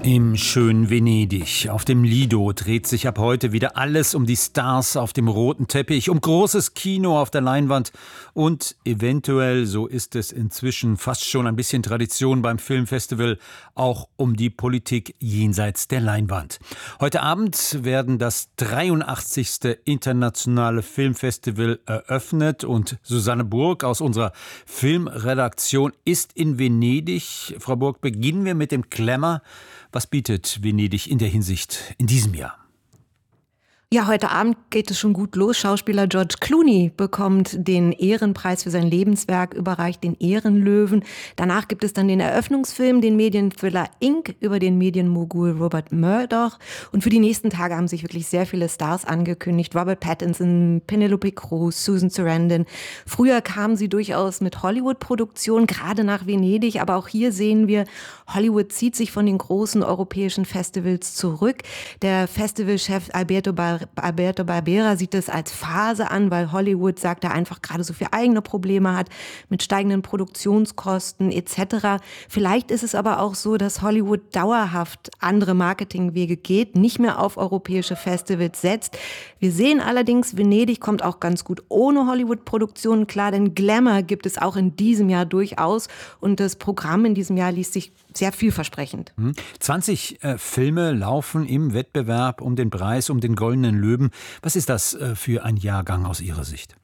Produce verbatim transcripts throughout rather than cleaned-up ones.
Im schönen Venedig, auf dem Lido, dreht sich ab heute wieder alles um die Stars auf dem roten Teppich, um großes Kino auf der Leinwand und eventuell, so ist es inzwischen fast schon ein bisschen Tradition beim Filmfestival, auch um die Politik jenseits der Leinwand. Heute Abend werden das dreiundachtzigste internationale Filmfestival eröffnet und Susanne Burg aus unserer Filmredaktion ist in Venedig. Frau Burg, beginnen wir mit dem Glamour. Was bietet Venedig in der Hinsicht in diesem Jahr? Ja, heute Abend geht es schon gut los. Schauspieler George Clooney bekommt den Ehrenpreis für sein Lebenswerk, überreicht den Ehrenlöwen. Danach gibt es dann den Eröffnungsfilm, den Medienthriller Inc über den Medienmogul Robert Murdoch. Und für die nächsten Tage haben sich wirklich sehr viele Stars angekündigt. Robert Pattinson, Penelope Cruz, Susan Sarandon. Früher kamen sie durchaus mit Hollywood-Produktionen, gerade nach Venedig. Aber auch hier sehen wir, Hollywood zieht sich von den großen europäischen Festivals zurück. Der Festivalchef Alberto Bar Alberto Barbera sieht es als Phase an, weil Hollywood, sagt er, einfach gerade so viele eigene Probleme hat mit steigenden Produktionskosten et cetera. Vielleicht ist es aber auch so, dass Hollywood dauerhaft andere Marketingwege geht, nicht mehr auf europäische Festivals setzt. Wir sehen allerdings, Venedig kommt auch ganz gut ohne Hollywood-Produktionen klar, denn Glamour gibt es auch in diesem Jahr durchaus und das Programm in diesem Jahr liest sich sehr vielversprechend. zwanzig äh, Filme laufen im Wettbewerb um den Preis, um den Goldenen Löwen. Was ist das äh, für ein Jahrgang aus Ihrer Sicht?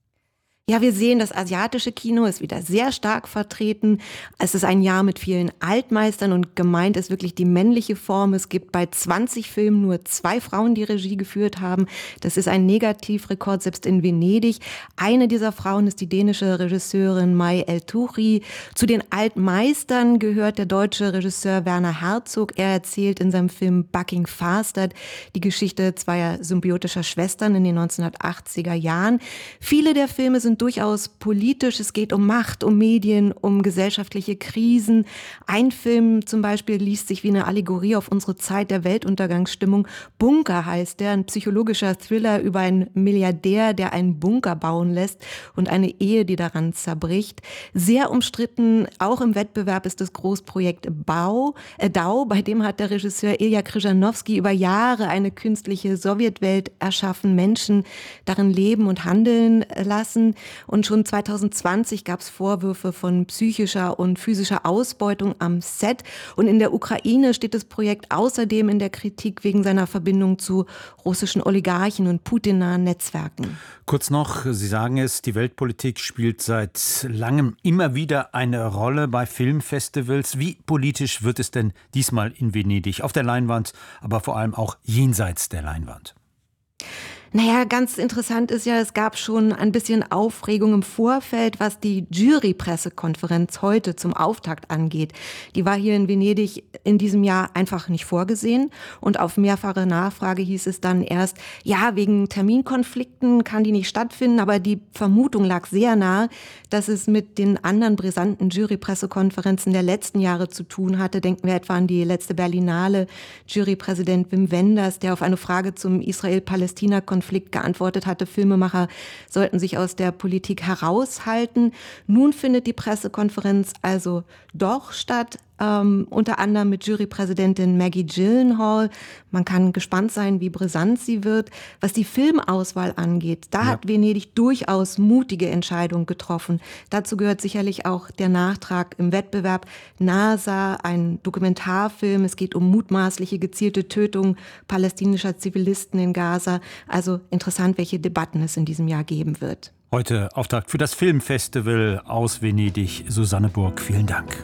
Ja, wir sehen, das asiatische Kino ist wieder sehr stark vertreten. Es ist ein Jahr mit vielen Altmeistern und gemeint ist wirklich die männliche Form. Es gibt bei zwanzig Filmen nur zwei Frauen, die Regie geführt haben. Das ist ein Negativrekord, selbst in Venedig. Eine dieser Frauen ist die dänische Regisseurin May El-Touchi. Zu den Altmeistern gehört der deutsche Regisseur Werner Herzog. Er erzählt in seinem Film Bucking Faster die Geschichte zweier symbiotischer Schwestern in den neunzehnhundertachtziger Jahren. Viele der Filme sind durchaus politisch. Es geht um Macht, um Medien, um gesellschaftliche Krisen. Ein Film zum Beispiel liest sich wie eine Allegorie auf unsere Zeit der Weltuntergangsstimmung. Bunker heißt der, ein psychologischer Thriller über einen Milliardär, der einen Bunker bauen lässt und eine Ehe, die daran zerbricht. Sehr umstritten, auch im Wettbewerb ist das Großprojekt Bau, äh, Dau, bei dem hat der Regisseur Ilja Kryzhanovsky über Jahre eine künstliche Sowjetwelt erschaffen, Menschen darin leben und handeln lassen. Und schon zweitausendzwanzig gab es Vorwürfe von psychischer und physischer Ausbeutung am Set. Und in der Ukraine steht das Projekt außerdem in der Kritik wegen seiner Verbindung zu russischen Oligarchen und Putin-nahen Netzwerken. Kurz noch, Sie sagen es, die Weltpolitik spielt seit langem immer wieder eine Rolle bei Filmfestivals. Wie politisch wird es denn diesmal in Venedig? Auf der Leinwand, aber vor allem auch jenseits der Leinwand. Naja, ganz interessant ist ja, es gab schon ein bisschen Aufregung im Vorfeld, was die Jury-Pressekonferenz heute zum Auftakt angeht. Die war hier in Venedig in diesem Jahr einfach nicht vorgesehen. Und auf mehrfache Nachfrage hieß es dann erst, ja, wegen Terminkonflikten kann die nicht stattfinden. Aber die Vermutung lag sehr nahe, dass es mit den anderen brisanten Jury-Pressekonferenzen der letzten Jahre zu tun hatte. Denken wir etwa an die letzte Berlinale. Jurypräsident Wim Wenders, der auf eine Frage zum Israel-Palästina-Konflikt Konflikt geantwortet hatte, Filmemacher sollten sich aus der Politik heraushalten. Nun findet die Pressekonferenz also doch statt, ähm, unter anderem mit Jurypräsidentin Maggie Gyllenhaal. Man kann gespannt sein, wie brisant sie wird. Was die Filmauswahl angeht, da ja. hat Venedig durchaus mutige Entscheidungen getroffen. Dazu gehört sicherlich auch der Nachtrag im Wettbewerb NASA, ein Dokumentarfilm. Es geht um mutmaßliche gezielte Tötungen palästinischer Zivilisten in Gaza. Also interessant, welche Debatten es in diesem Jahr geben wird. Heute Auftakt für das Filmfestival aus Venedig. Susanne Burg, vielen Dank.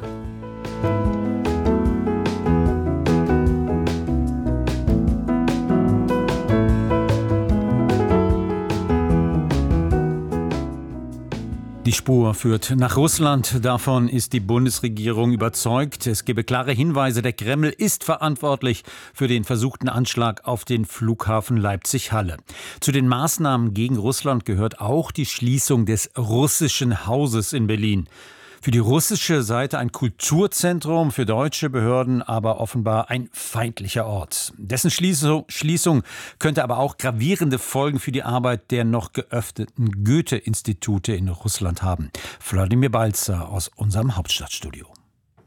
Die Spur führt nach Russland. Davon ist die Bundesregierung überzeugt. Es gebe klare Hinweise, der Kreml ist verantwortlich für den versuchten Anschlag auf den Flughafen Leipzig-Halle. Zu den Maßnahmen gegen Russland gehört auch die Schließung des russischen Hauses in Berlin. Für die russische Seite ein Kulturzentrum, für deutsche Behörden aber offenbar ein feindlicher Ort. Dessen Schließung könnte aber auch gravierende Folgen für die Arbeit der noch geöffneten Goethe-Institute in Russland haben. Wladimir Balzer aus unserem Hauptstadtstudio.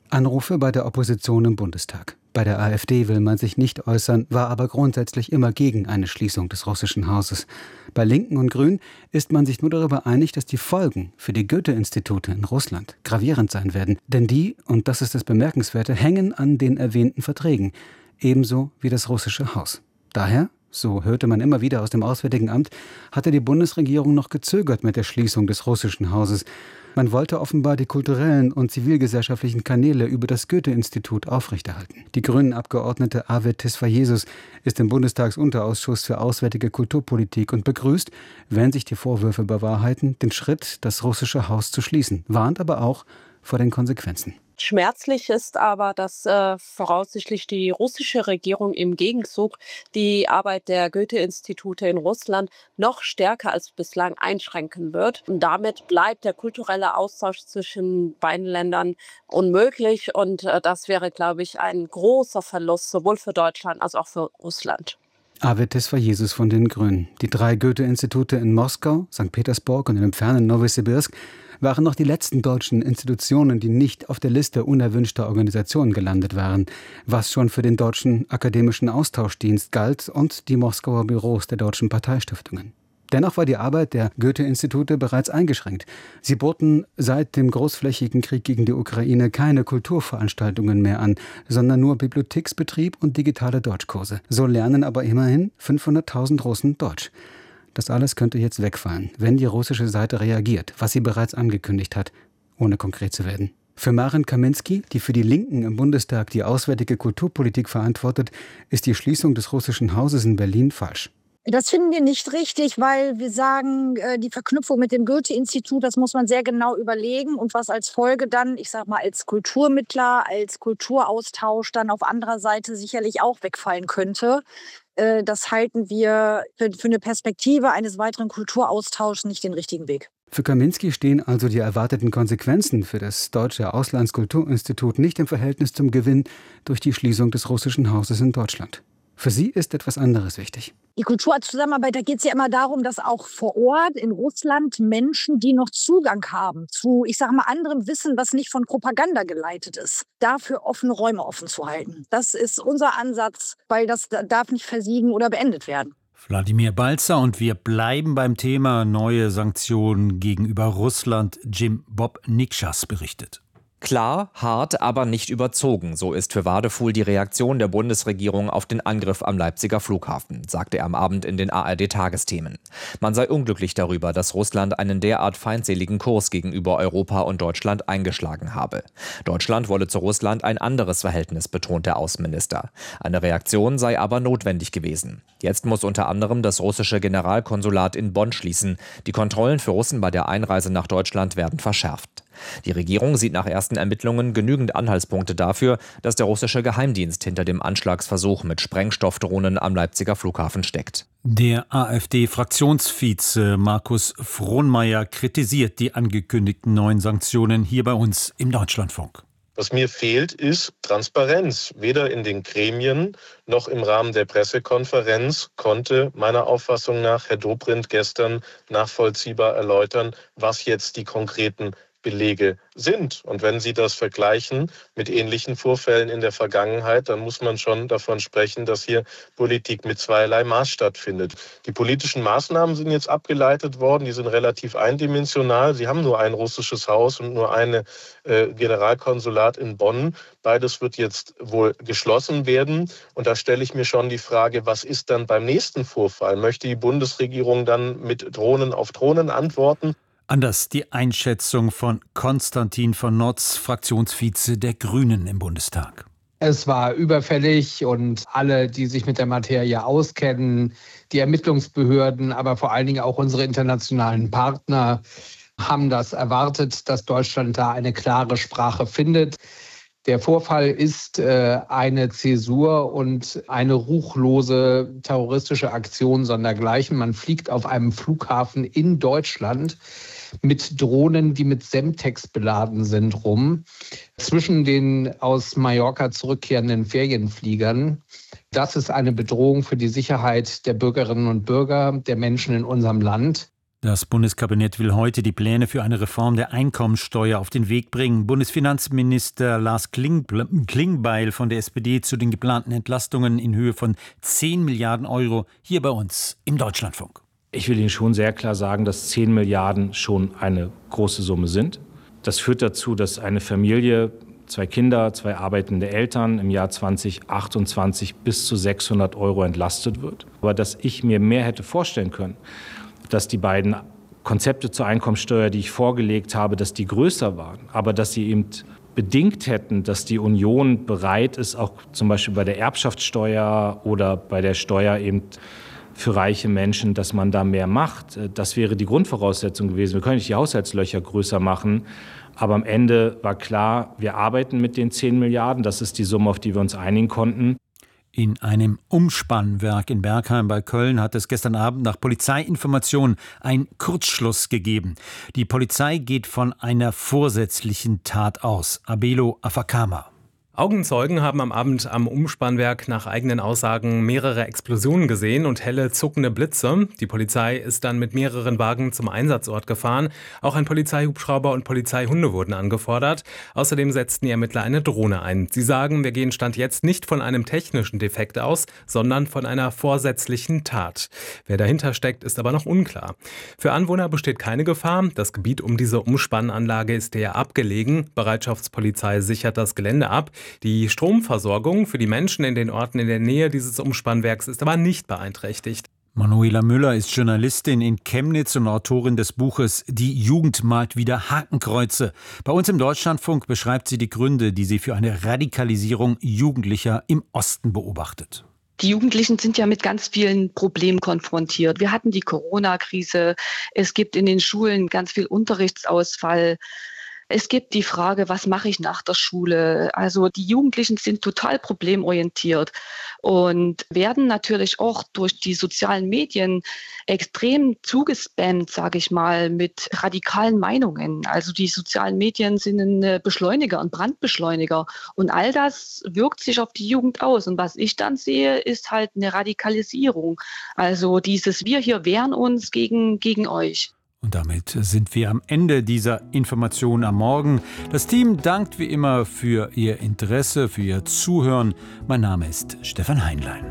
Anrufe bei der Opposition im Bundestag. Bei der AfD will man sich nicht äußern, war aber grundsätzlich immer gegen eine Schließung des russischen Hauses. Bei Linken und Grünen ist man sich nur darüber einig, dass die Folgen für die Goethe-Institute in Russland gravierend sein werden. Denn die, und das ist das Bemerkenswerte, hängen an den erwähnten Verträgen, ebenso wie das russische Haus. Daher, so hörte man immer wieder aus dem Auswärtigen Amt, hatte die Bundesregierung noch gezögert mit der Schließung des russischen Hauses. Man wollte offenbar die kulturellen und zivilgesellschaftlichen Kanäle über das Goethe-Institut aufrechterhalten. Die Grünen-Abgeordnete Arvid Tesfayesus ist im Bundestagsunterausschuss für Auswärtige Kulturpolitik und begrüßt, wenn sich die Vorwürfe bewahrheiten, den Schritt, das russische Haus zu schließen, warnt aber auch vor den Konsequenzen. Schmerzlich ist aber, dass äh, voraussichtlich die russische Regierung im Gegenzug die Arbeit der Goethe-Institute in Russland noch stärker als bislang einschränken wird. Und damit bleibt der kulturelle Austausch zwischen beiden Ländern unmöglich. Und äh, das wäre, glaube ich, ein großer Verlust, sowohl für Deutschland als auch für Russland. Arvid Tesfayesus von den Grünen. Die drei Goethe-Institute in Moskau, Sankt Petersburg und im fernen Nowosibirsk waren noch die letzten deutschen Institutionen, die nicht auf der Liste unerwünschter Organisationen gelandet waren, was schon für den Deutschen Akademischen Austauschdienst galt und die Moskauer Büros der deutschen Parteistiftungen. Dennoch war die Arbeit der Goethe-Institute bereits eingeschränkt. Sie boten seit dem großflächigen Krieg gegen die Ukraine keine Kulturveranstaltungen mehr an, sondern nur Bibliotheksbetrieb und digitale Deutschkurse. So lernen aber immerhin fünfhunderttausend Russen Deutsch. Das alles könnte jetzt wegfallen, wenn die russische Seite reagiert, was sie bereits angekündigt hat, ohne konkret zu werden. Für Maren Kaminski, die für die Linken im Bundestag die auswärtige Kulturpolitik verantwortet, ist die Schließung des russischen Hauses in Berlin falsch. Das finden wir nicht richtig, weil wir sagen, die Verknüpfung mit dem Goethe-Institut, das muss man sehr genau überlegen und was als Folge dann, ich sag mal, als Kulturmittler, als Kulturaustausch dann auf anderer Seite sicherlich auch wegfallen könnte. Das halten wir für eine Perspektive eines weiteren Kulturaustauschs nicht den richtigen Weg. Für Kaminski stehen also die erwarteten Konsequenzen für das Deutsche Auslandskulturinstitut nicht im Verhältnis zum Gewinn durch die Schließung des russischen Hauses in Deutschland. Für sie ist etwas anderes wichtig. Die Kulturzusammenarbeit, da geht es ja immer darum, dass auch vor Ort in Russland Menschen, die noch Zugang haben zu, ich sage mal, anderem Wissen, was nicht von Propaganda geleitet ist, dafür offene Räume offen zu halten. Das ist unser Ansatz, weil das darf nicht versiegen oder beendet werden. Wladimir Balzer, und wir bleiben beim Thema neue Sanktionen gegenüber Russland. Jim Bob Nikschas berichtet. Klar, hart, aber nicht überzogen. So ist für Wadefuhl die Reaktion der Bundesregierung auf den Angriff am Leipziger Flughafen, sagte er am Abend in den A R D-Tagesthemen. Man sei unglücklich darüber, dass Russland einen derart feindseligen Kurs gegenüber Europa und Deutschland eingeschlagen habe. Deutschland wolle zu Russland ein anderes Verhältnis, betont der Außenminister. Eine Reaktion sei aber notwendig gewesen. Jetzt muss unter anderem das russische Generalkonsulat in Bonn schließen. Die Kontrollen für Russen bei der Einreise nach Deutschland werden verschärft. Die Regierung sieht nach ersten Ermittlungen genügend Anhaltspunkte dafür, dass der russische Geheimdienst hinter dem Anschlagsversuch mit Sprengstoffdrohnen am Leipziger Flughafen steckt. Der AfD-Fraktionsvize Markus Frohnmayer kritisiert die angekündigten neuen Sanktionen hier bei uns im Deutschlandfunk. Was mir fehlt, ist Transparenz. Weder in den Gremien noch im Rahmen der Pressekonferenz konnte meiner Auffassung nach Herr Dobrindt gestern nachvollziehbar erläutern, was jetzt die konkreten Belege sind. Und wenn Sie das vergleichen mit ähnlichen Vorfällen in der Vergangenheit, dann muss man schon davon sprechen, dass hier Politik mit zweierlei Maß stattfindet. Die politischen Maßnahmen sind jetzt abgeleitet worden, die sind relativ eindimensional. Sie haben nur ein russisches Haus und nur ein äh, Generalkonsulat in Bonn. Beides wird jetzt wohl geschlossen werden. Und da stelle ich mir schon die Frage, was ist dann beim nächsten Vorfall? Möchte die Bundesregierung dann mit Drohnen auf Drohnen antworten? Anders die Einschätzung von Konstantin von Notz, Fraktionsvize der Grünen im Bundestag. Es war überfällig und alle, die sich mit der Materie auskennen, die Ermittlungsbehörden, aber vor allen Dingen auch unsere internationalen Partner, haben das erwartet, dass Deutschland da eine klare Sprache findet. Der Vorfall ist äh, eine Zäsur und eine ruchlose terroristische Aktion sondergleichen. Man fliegt auf einem Flughafen in Deutschland mit Drohnen, die mit Semtex beladen sind, rum, zwischen den aus Mallorca zurückkehrenden Ferienfliegern. Das ist eine Bedrohung für die Sicherheit der Bürgerinnen und Bürger, der Menschen in unserem Land. Das Bundeskabinett will heute die Pläne für eine Reform der Einkommensteuer auf den Weg bringen. Bundesfinanzminister Lars Klingbeil von der S P D zu den geplanten Entlastungen in Höhe von zehn Milliarden Euro hier bei uns im Deutschlandfunk. Ich will Ihnen schon sehr klar sagen, dass zehn Milliarden schon eine große Summe sind. Das führt dazu, dass eine Familie, zwei Kinder, zwei arbeitende Eltern im Jahr zwanzig achtundzwanzig bis zu sechshundert Euro entlastet wird. Aber dass ich mir mehr hätte vorstellen können, dass die beiden Konzepte zur Einkommensteuer, die ich vorgelegt habe, dass die größer waren, aber dass sie eben bedingt hätten, dass die Union bereit ist, auch zum Beispiel bei der Erbschaftssteuer oder bei der Steuer eben für reiche Menschen, dass man da mehr macht. Das wäre die Grundvoraussetzung gewesen. Wir können nicht die Haushaltslöcher größer machen, aber am Ende war klar, wir arbeiten mit den zehn Milliarden. Das ist die Summe, auf die wir uns einigen konnten. In einem Umspannwerk in Bergheim bei Köln hat es gestern Abend nach Polizeiinformationen einen Kurzschluss gegeben. Die Polizei geht von einer vorsätzlichen Tat aus. Abelo Afakama. Augenzeugen haben am Abend am Umspannwerk nach eigenen Aussagen mehrere Explosionen gesehen und helle zuckende Blitze. Die Polizei ist dann mit mehreren Wagen zum Einsatzort gefahren. Auch ein Polizeihubschrauber und Polizeihunde wurden angefordert. Außerdem setzten die Ermittler eine Drohne ein. Sie sagen, wir gehen Stand jetzt nicht von einem technischen Defekt aus, sondern von einer vorsätzlichen Tat. Wer dahinter steckt, ist aber noch unklar. Für Anwohner besteht keine Gefahr. Das Gebiet um diese Umspannanlage ist eher abgelegen. Bereitschaftspolizei sichert das Gelände ab. Die Stromversorgung für die Menschen in den Orten in der Nähe dieses Umspannwerks ist aber nicht beeinträchtigt. Manuela Müller ist Journalistin in Chemnitz und Autorin des Buches Die Jugend malt wieder Hakenkreuze. Bei uns im Deutschlandfunk beschreibt sie die Gründe, die sie für eine Radikalisierung Jugendlicher im Osten beobachtet. Die Jugendlichen sind ja mit ganz vielen Problemen konfrontiert. Wir hatten die Corona-Krise. Es gibt in den Schulen ganz viel Unterrichtsausfall. Es gibt die Frage, was mache ich nach der Schule? Also die Jugendlichen sind total problemorientiert und werden natürlich auch durch die sozialen Medien extrem zugespammt, sage ich mal, mit radikalen Meinungen. Also die sozialen Medien sind ein Beschleuniger, ein Brandbeschleuniger und all das wirkt sich auf die Jugend aus. Und was ich dann sehe, ist halt eine Radikalisierung. Also dieses Wir hier wehren uns gegen, gegen euch. Und damit sind wir am Ende dieser Information am Morgen. Das Team dankt wie immer für Ihr Interesse, für Ihr Zuhören. Mein Name ist Stefan Heinlein.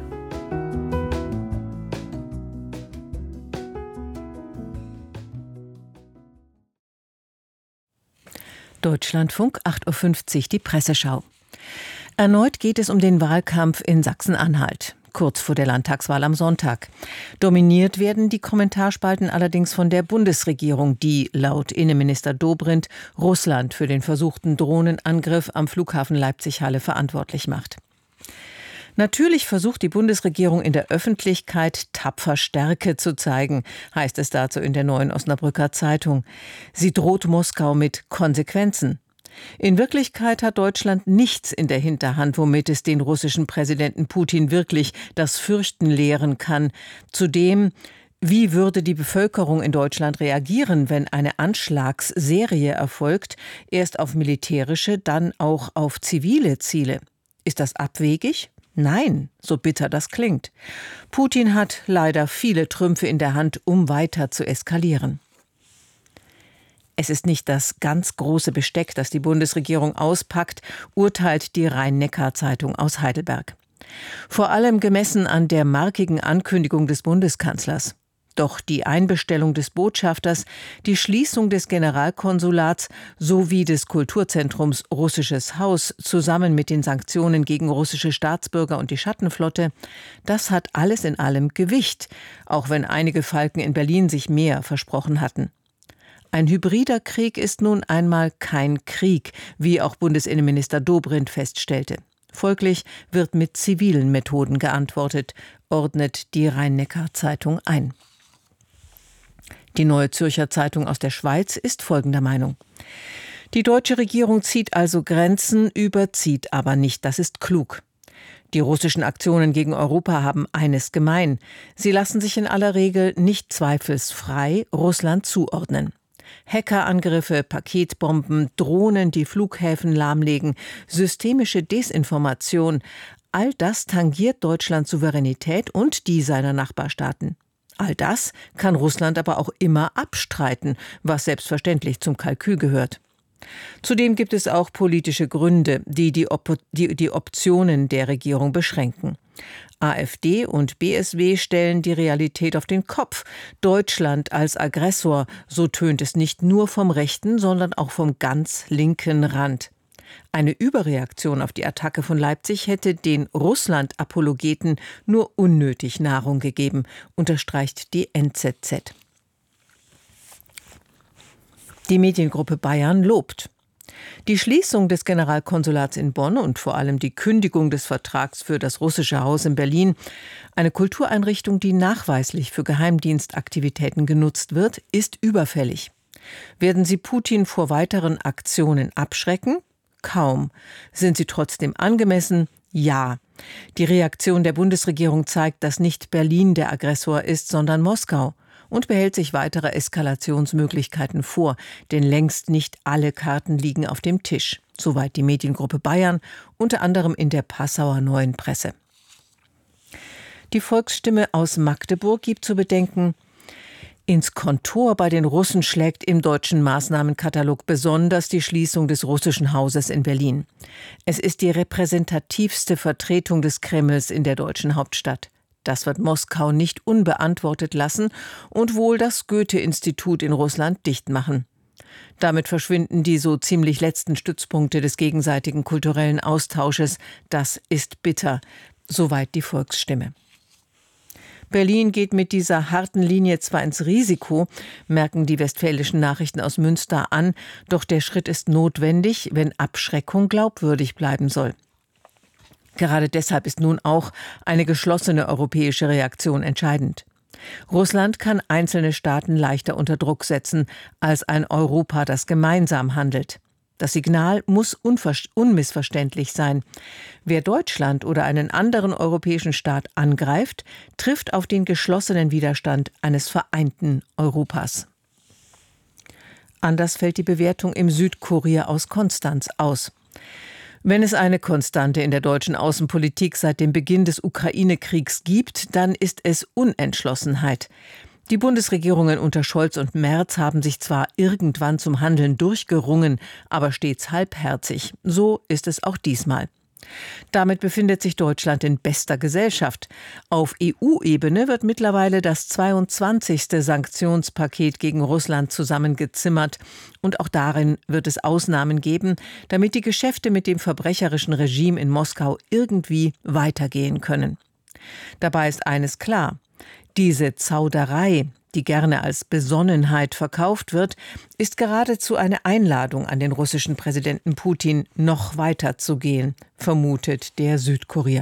Deutschlandfunk, acht Uhr fünfzig, die Presseschau. Erneut geht es um den Wahlkampf in Sachsen-Anhalt. Kurz vor der Landtagswahl am Sonntag. Dominiert werden die Kommentarspalten allerdings von der Bundesregierung, die laut Innenminister Dobrindt Russland für den versuchten Drohnenangriff am Flughafen Leipzig-Halle verantwortlich macht. Natürlich versucht die Bundesregierung in der Öffentlichkeit tapfer Stärke zu zeigen, heißt es dazu in der Neuen Osnabrücker Zeitung. Sie droht Moskau mit Konsequenzen. In Wirklichkeit hat Deutschland nichts in der Hinterhand, womit es den russischen Präsidenten Putin wirklich das Fürchten lehren kann. Zudem, wie würde die Bevölkerung in Deutschland reagieren, wenn eine Anschlagsserie erfolgt, erst auf militärische, dann auch auf zivile Ziele? Ist das abwegig? Nein, so bitter das klingt. Putin hat leider viele Trümpfe in der Hand, um weiter zu eskalieren. Es ist nicht das ganz große Besteck, das die Bundesregierung auspackt, urteilt die Rhein-Neckar-Zeitung aus Heidelberg. Vor allem gemessen an der markigen Ankündigung des Bundeskanzlers. Doch die Einbestellung des Botschafters, die Schließung des Generalkonsulats sowie des Kulturzentrums Russisches Haus zusammen mit den Sanktionen gegen russische Staatsbürger und die Schattenflotte, das hat alles in allem Gewicht, auch wenn einige Falken in Berlin sich mehr versprochen hatten. Ein hybrider Krieg ist nun einmal kein Krieg, wie auch Bundesinnenminister Dobrindt feststellte. Folglich wird mit zivilen Methoden geantwortet, ordnet die Rhein-Neckar-Zeitung ein. Die Neue Zürcher Zeitung aus der Schweiz ist folgender Meinung. Die deutsche Regierung zieht also Grenzen, überzieht aber nicht. Das ist klug. Die russischen Aktionen gegen Europa haben eines gemein. Sie lassen sich in aller Regel nicht zweifelsfrei Russland zuordnen. Hackerangriffe, Paketbomben, Drohnen, die Flughäfen lahmlegen, systemische Desinformation, all das tangiert Deutschlands Souveränität und die seiner Nachbarstaaten. All das kann Russland aber auch immer abstreiten, was selbstverständlich zum Kalkül gehört. Zudem gibt es auch politische Gründe, die die, Op- die die Optionen der Regierung beschränken. AfD und B S W stellen die Realität auf den Kopf. Deutschland als Aggressor, so tönt es nicht nur vom rechten, sondern auch vom ganz linken Rand. Eine Überreaktion auf die Attacke von Leipzig hätte den Russland-Apologeten nur unnötig Nahrung gegeben, unterstreicht die N Z Z. Die Mediengruppe Bayern lobt. Die Schließung des Generalkonsulats in Bonn und vor allem die Kündigung des Vertrags für das Russische Haus in Berlin, eine Kultureinrichtung, die nachweislich für Geheimdienstaktivitäten genutzt wird, ist überfällig. Werden sie Putin vor weiteren Aktionen abschrecken? Kaum. Sind sie trotzdem angemessen? Ja. Die Reaktion der Bundesregierung zeigt, dass nicht Berlin der Aggressor ist, sondern Moskau, und behält sich weitere Eskalationsmöglichkeiten vor, denn längst nicht alle Karten liegen auf dem Tisch. Soweit die Mediengruppe Bayern, unter anderem in der Passauer Neuen Presse. Die Volksstimme aus Magdeburg gibt zu bedenken: Ins Kontor bei den Russen schlägt im deutschen Maßnahmenkatalog besonders die Schließung des russischen Hauses in Berlin. Es ist die repräsentativste Vertretung des Kremls in der deutschen Hauptstadt. Das wird Moskau nicht unbeantwortet lassen und wohl das Goethe-Institut in Russland dicht machen. Damit verschwinden die so ziemlich letzten Stützpunkte des gegenseitigen kulturellen Austausches. Das ist bitter. Soweit die Volksstimme. Berlin geht mit dieser harten Linie zwar ins Risiko, merken die Westfälischen Nachrichten aus Münster an, doch der Schritt ist notwendig, wenn Abschreckung glaubwürdig bleiben soll. Gerade deshalb ist nun auch eine geschlossene europäische Reaktion entscheidend. Russland kann einzelne Staaten leichter unter Druck setzen als ein Europa, das gemeinsam handelt. Das Signal muss unmissverständlich sein. Wer Deutschland oder einen anderen europäischen Staat angreift, trifft auf den geschlossenen Widerstand eines vereinten Europas. Anders fällt die Bewertung im Südkurier aus Konstanz aus. Wenn es eine Konstante in der deutschen Außenpolitik seit dem Beginn des Ukraine-Kriegs gibt, dann ist es Unentschlossenheit. Die Bundesregierungen unter Scholz und Merz haben sich zwar irgendwann zum Handeln durchgerungen, aber stets halbherzig. So ist es auch diesmal. Damit befindet sich Deutschland in bester Gesellschaft. Auf E U-Ebene wird mittlerweile das zweiundzwanzigste Sanktionspaket gegen Russland zusammengezimmert. Und auch darin wird es Ausnahmen geben, damit die Geschäfte mit dem verbrecherischen Regime in Moskau irgendwie weitergehen können. Dabei ist eines klar: Diese Zauderei, die gerne als Besonnenheit verkauft wird, ist geradezu eine Einladung an den russischen Präsidenten Putin, noch weiter zu gehen, vermutet der Südkurier.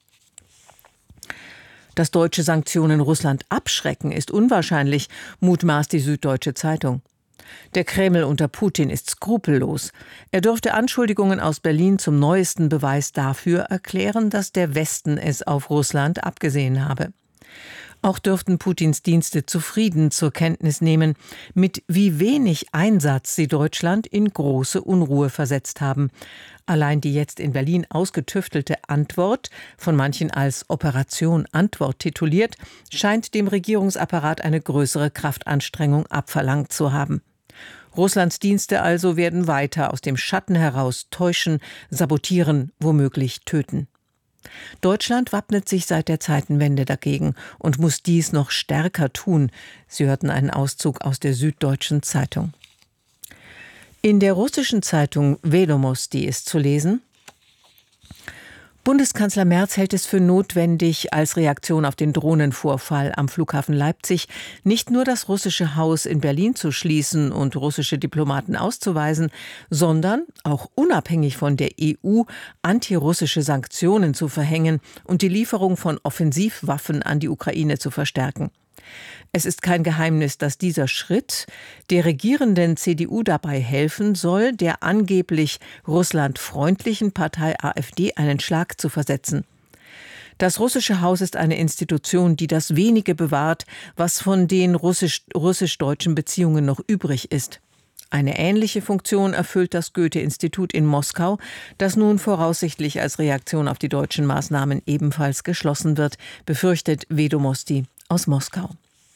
Dass deutsche Sanktionen Russland abschrecken, ist unwahrscheinlich, mutmaßt die Süddeutsche Zeitung. Der Kreml unter Putin ist skrupellos. Er dürfte Anschuldigungen aus Berlin zum neuesten Beweis dafür erklären, dass der Westen es auf Russland abgesehen habe. Auch dürften Putins Dienste zufrieden zur Kenntnis nehmen, mit wie wenig Einsatz sie Deutschland in große Unruhe versetzt haben. Allein die jetzt in Berlin ausgetüftelte Antwort, von manchen als Operation Antwort tituliert, scheint dem Regierungsapparat eine größere Kraftanstrengung abverlangt zu haben. Russlands Dienste also werden weiter aus dem Schatten heraus täuschen, sabotieren, womöglich töten. Deutschland wappnet sich seit der Zeitenwende dagegen und muss dies noch stärker tun. Sie hörten einen Auszug aus der Süddeutschen Zeitung. In der russischen Zeitung Vedomosti ist zu lesen: Bundeskanzler Merz hält es für notwendig, als Reaktion auf den Drohnenvorfall am Flughafen Leipzig nicht nur das russische Haus in Berlin zu schließen und russische Diplomaten auszuweisen, sondern auch unabhängig von der E U antirussische Sanktionen zu verhängen und die Lieferung von Offensivwaffen an die Ukraine zu verstärken. Es ist kein Geheimnis, dass dieser Schritt der regierenden C D U dabei helfen soll, der angeblich russlandfreundlichen Partei AfD einen Schlag zu versetzen. Das russische Haus ist eine Institution, die das wenige bewahrt, was von den russisch, russisch-deutschen Beziehungen noch übrig ist. Eine ähnliche Funktion erfüllt das Goethe-Institut in Moskau, das nun voraussichtlich als Reaktion auf die deutschen Maßnahmen ebenfalls geschlossen wird, befürchtet Vedomosti aus Moskau.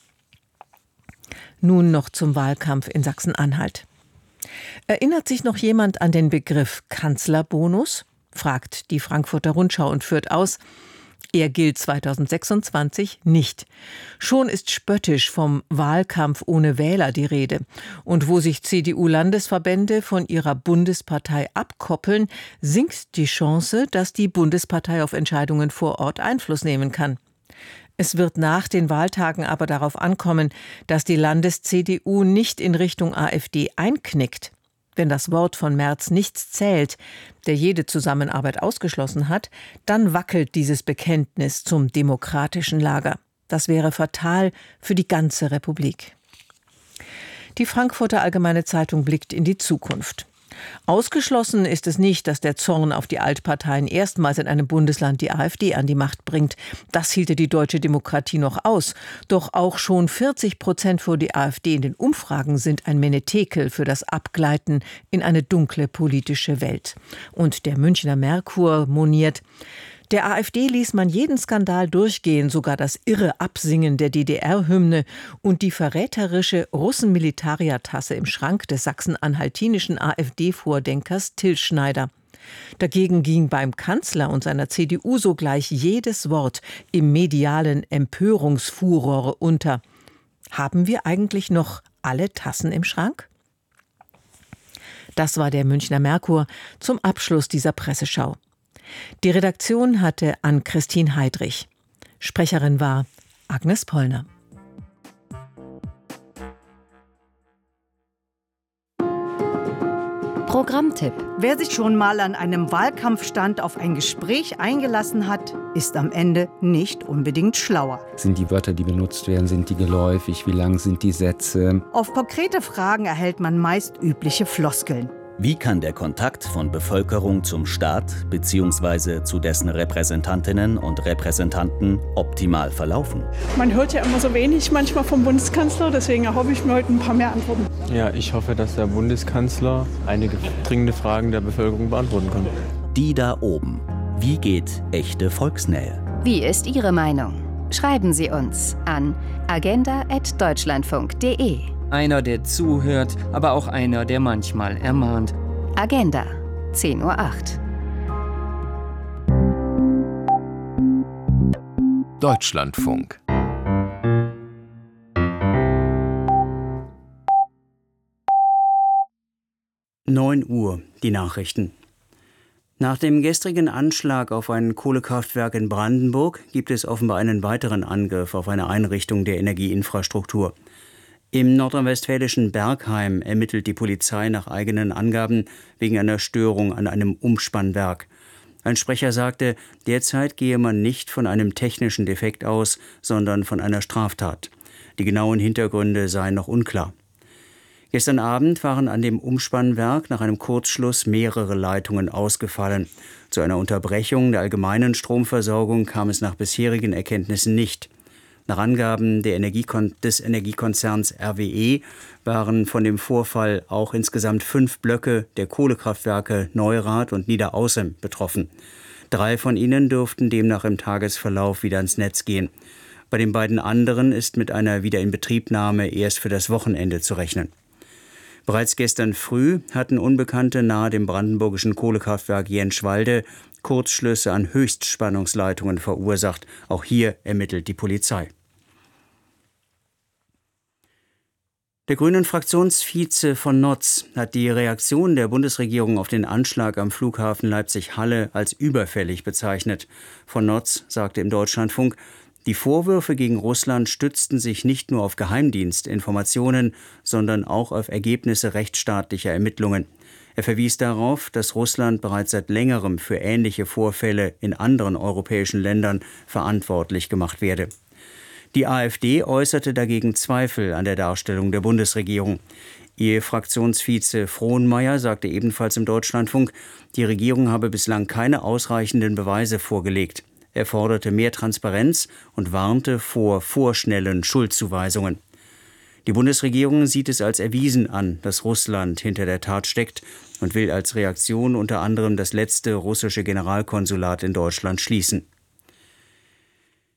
Nun noch zum Wahlkampf in Sachsen-Anhalt. Erinnert sich noch jemand an den Begriff Kanzlerbonus? Fragt die Frankfurter Rundschau und führt aus: Er gilt zweitausendsechsundzwanzig nicht. Schon ist spöttisch vom Wahlkampf ohne Wähler die Rede. Und wo sich C D U-Landesverbände von ihrer Bundespartei abkoppeln, sinkt die Chance, dass die Bundespartei auf Entscheidungen vor Ort Einfluss nehmen kann. Es wird nach den Wahltagen aber darauf ankommen, dass die Landes-C D U nicht in Richtung AfD einknickt. Wenn das Wort von Merz nichts zählt, der jede Zusammenarbeit ausgeschlossen hat, dann wackelt dieses Bekenntnis zum demokratischen Lager. Das wäre fatal für die ganze Republik. Die Frankfurter Allgemeine Zeitung blickt in die Zukunft. Ausgeschlossen ist es nicht, dass der Zorn auf die Altparteien erstmals in einem Bundesland die AfD an die Macht bringt. Das hielte die deutsche Demokratie noch aus. Doch auch schon vierzig Prozent für die AfD in den Umfragen sind ein Menetekel für das Abgleiten in eine dunkle politische Welt. Und der Münchner Merkur moniert: Der AfD ließ man jeden Skandal durchgehen, sogar das irre Absingen der D D R-Hymne und die verräterische Russen-Militaria-Tasse im Schrank des sachsen-anhaltinischen AfD-Vordenkers Till Schneider. Dagegen ging beim Kanzler und seiner C D U sogleich jedes Wort im medialen Empörungsfuror unter. Haben wir eigentlich noch alle Tassen im Schrank? Das war der Münchner Merkur zum Abschluss dieser Presseschau. Die Redaktion hatte Ann-Christine Heidrich. Sprecherin war Agnes Pollner. Programmtipp. Wer sich schon mal an einem Wahlkampfstand auf ein Gespräch eingelassen hat, ist am Ende nicht unbedingt schlauer. Sind die Wörter, die benutzt werden, sind die geläufig? Wie lang sind die Sätze? Auf konkrete Fragen erhält man meist übliche Floskeln. Wie kann der Kontakt von Bevölkerung zum Staat bzw. zu dessen Repräsentantinnen und Repräsentanten optimal verlaufen? Man hört ja immer so wenig manchmal vom Bundeskanzler, deswegen erhoffe ich mir heute ein paar mehr Antworten. Ja, ich hoffe, dass der Bundeskanzler einige dringende Fragen der Bevölkerung beantworten kann. Die da oben. Wie geht echte Volksnähe? Wie ist Ihre Meinung? Schreiben Sie uns an agenda at deutschlandfunk punkt de. Einer, der zuhört, aber auch einer, der manchmal ermahnt. Agenda, zehn Uhr acht. Deutschlandfunk. neun Uhr, die Nachrichten. Nach dem gestrigen Anschlag auf ein Kohlekraftwerk in Brandenburg gibt es offenbar einen weiteren Angriff auf eine Einrichtung der Energieinfrastruktur. Im nordrhein-westfälischen Bergheim ermittelt die Polizei nach eigenen Angaben wegen einer Störung an einem Umspannwerk. Ein Sprecher sagte, derzeit gehe man nicht von einem technischen Defekt aus, sondern von einer Straftat. Die genauen Hintergründe seien noch unklar. Gestern Abend waren an dem Umspannwerk nach einem Kurzschluss mehrere Leitungen ausgefallen. Zu einer Unterbrechung der allgemeinen Stromversorgung kam es nach bisherigen Erkenntnissen nicht. Nach Angaben der Energiekon- des Energiekonzerns R W E waren von dem Vorfall auch insgesamt fünf Blöcke der Kohlekraftwerke Neurath und Niederaußem betroffen. Drei von ihnen dürften demnach im Tagesverlauf wieder ins Netz gehen. Bei den beiden anderen ist mit einer Wiederinbetriebnahme erst für das Wochenende zu rechnen. Bereits gestern früh hatten Unbekannte nahe dem brandenburgischen Kohlekraftwerk Jenschwalde Kurzschlüsse an Höchstspannungsleitungen verursacht. Auch hier ermittelt die Polizei. Der Grünen-Fraktionsvize von Notz hat die Reaktion der Bundesregierung auf den Anschlag am Flughafen Leipzig-Halle als überfällig bezeichnet. Von Notz sagte im Deutschlandfunk, die Vorwürfe gegen Russland stützten sich nicht nur auf Geheimdienstinformationen, sondern auch auf Ergebnisse rechtsstaatlicher Ermittlungen. Er verwies darauf, dass Russland bereits seit längerem für ähnliche Vorfälle in anderen europäischen Ländern verantwortlich gemacht werde. Die AfD äußerte dagegen Zweifel an der Darstellung der Bundesregierung. Ihr Fraktionsvize Frohnmeier sagte ebenfalls im Deutschlandfunk, die Regierung habe bislang keine ausreichenden Beweise vorgelegt. Er forderte mehr Transparenz und warnte vor vorschnellen Schuldzuweisungen. Die Bundesregierung sieht es als erwiesen an, dass Russland hinter der Tat steckt und will als Reaktion unter anderem das letzte russische Generalkonsulat in Deutschland schließen.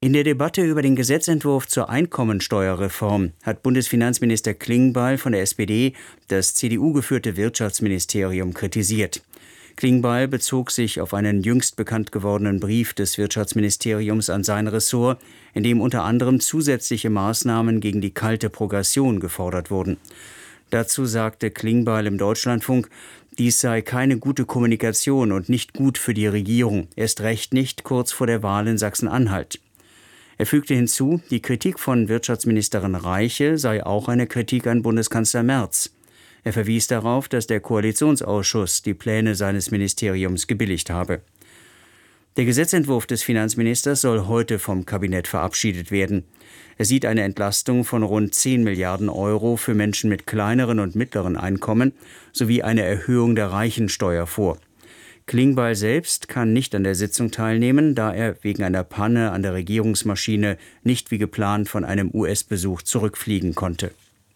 In der Debatte über den Gesetzentwurf zur Einkommensteuerreform hat Bundesfinanzminister Klingbeil von der S P D das C D U-geführte Wirtschaftsministerium kritisiert. Klingbeil bezog sich auf einen jüngst bekannt gewordenen Brief des Wirtschaftsministeriums an sein Ressort, in dem unter anderem zusätzliche Maßnahmen gegen die kalte Progression gefordert wurden. Dazu sagte Klingbeil im Deutschlandfunk, dies sei keine gute Kommunikation und nicht gut für die Regierung, erst recht nicht kurz vor der Wahl in Sachsen-Anhalt. Er fügte hinzu, die Kritik von Wirtschaftsministerin Reiche sei auch eine Kritik an Bundeskanzler Merz. Er verwies darauf, dass der Koalitionsausschuss die Pläne seines Ministeriums gebilligt habe. Der Gesetzentwurf des Finanzministers soll heute vom Kabinett verabschiedet werden. Er sieht eine Entlastung von rund zehn Milliarden Euro für Menschen mit kleineren und mittleren Einkommen sowie eine Erhöhung der Reichensteuer vor. Klingbeil selbst kann nicht an der Sitzung teilnehmen, da er wegen einer Panne an der Regierungsmaschine nicht wie geplant von einem U S-Besuch zurückfliegen konnte.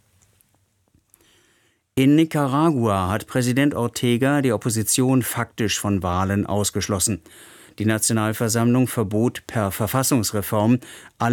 In Nicaragua hat Präsident Ortega die Opposition faktisch von Wahlen ausgeschlossen. Die Nationalversammlung verbot per Verfassungsreform alle